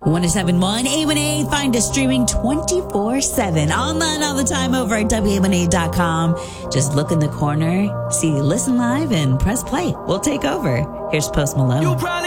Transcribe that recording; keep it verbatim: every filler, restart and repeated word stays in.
one oh seven point one A one A. Find us streaming twenty-four seven. Online all the time over at W A one A dot com. Just look in the corner, see Listen Live, and press play. We'll take over. Here's Post Malone.